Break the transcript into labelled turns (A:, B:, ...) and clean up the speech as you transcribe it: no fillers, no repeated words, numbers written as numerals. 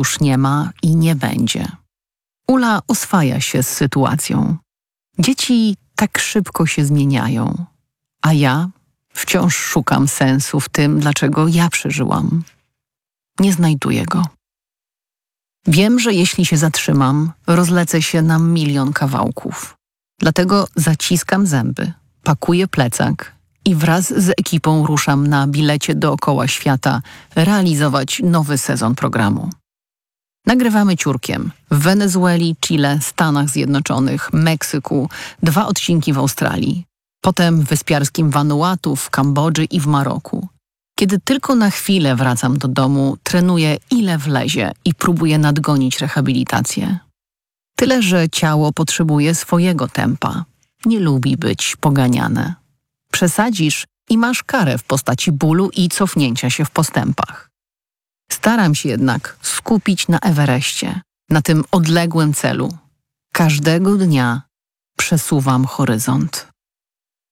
A: już nie ma i nie będzie. Ula oswaja się z sytuacją. Dzieci tak szybko się zmieniają, a ja wciąż szukam sensu w tym, dlaczego ja przeżyłam. Nie znajduję go. Wiem, że jeśli się zatrzymam, rozlecę się na milion kawałków. Dlatego zaciskam zęby, pakuję plecak i wraz z ekipą ruszam na bilecie dookoła świata realizować nowy sezon programu. Nagrywamy ciurkiem w Wenezueli, Chile, Stanach Zjednoczonych, Meksyku, 2 odcinki w Australii, potem w wyspiarskim Vanuatu, w Kambodży i w Maroku. Kiedy tylko na chwilę wracam do domu, trenuję ile wlezie i próbuję nadgonić rehabilitację. Tyle, że ciało potrzebuje swojego tempa. Nie lubi być poganiane. Przesadzisz i masz karę w postaci bólu i cofnięcia się w postępach. Staram się jednak skupić na Everestie, na tym odległym celu. Każdego dnia przesuwam horyzont.